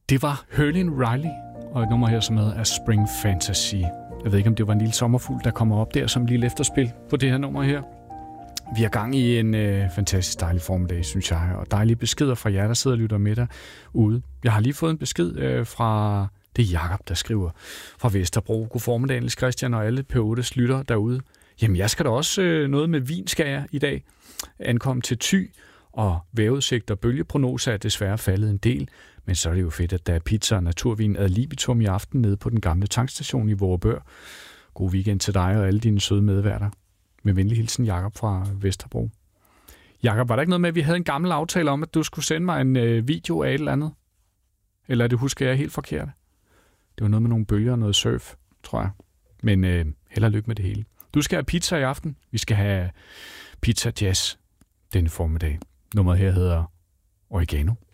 Det var Hurlin Riley, og et nummer her, som hedder A Spring Fantasy. Jeg ved ikke, om det var en lille sommerfugl, der kommer op der som lille efterspil på det her nummer her. Vi er gang i en fantastisk dejlig formiddag, synes jeg, og dejlige beskeder fra jer, der sidder og lytter med derude. Jeg har lige fået en besked fra, det er Jakob, der skriver fra Vesterbro. God formiddag, Niels Christian og alle P8's lytter derude. Jamen, jeg skal da også noget med vin, skal jeg i dag. Ankom til Thy, og vejrudsigt og bølgeprognose er desværre faldet en del. Men så er det jo fedt, at der er pizza og naturvin ad libitum i aften nede på den gamle tankstation i Vorupør. God weekend til dig og alle dine søde medværter. Med venlig hilsen, Jakob fra Vesterbro. Jakob, var der ikke noget med, at vi havde en gammel aftale om, at du skulle sende mig en video af et eller andet? Eller det husker jeg helt forkert? Det var noget med nogle bølger og noget surf, tror jeg. Men held og lykke med det hele. Du skal have pizza i aften. Vi skal have pizza jazz denne formiddag. Nummeret her hedder Oregano.